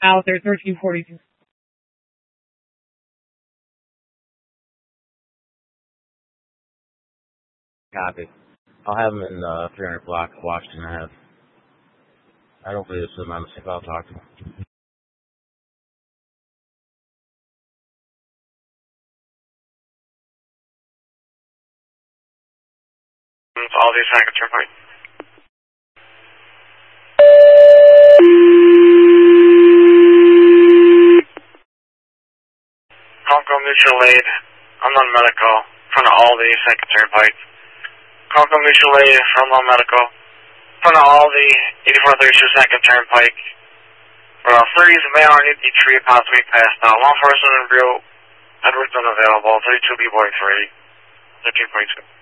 Out there, 1342. Copy. I'll have him in 300 block of Washington Ave. I don't believe this is my mistake. I'll talk to him. All these Second Turnpike. Conco Mutual Aid. I'm on medical. In front of all the Second Turnpike. Conco Mutual Aid from on medical. In front of all the 8432 Second Turnpike. 30s may already be tree possibly passed out. Law enforcement in Rio. Edwards unavailable. 32B boy 3. 13.2.